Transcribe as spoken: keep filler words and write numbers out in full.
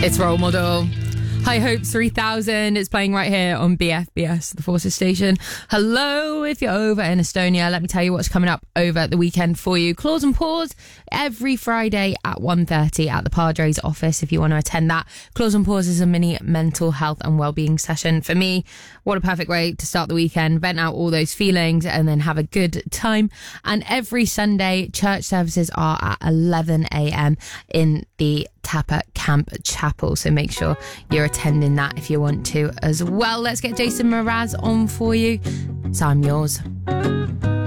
It's Role Model. High Hopes three thousand is playing right here on B F B S, the Forces station. Hello, if you're over in Estonia, let me tell you what's coming up over the weekend for you. Claws and Paws every Friday at one thirty at the Padres office if you want to attend that. Claws and Paws is a mini mental health and wellbeing session. For me, what a perfect way to start the weekend, vent out all those feelings and then have a good time. And every Sunday, church services are at eleven a.m. in the Tapa Camp Chapel, so make sure you're attending that if you want to as well. Let's get Jason Mraz on for you. So I'm yours.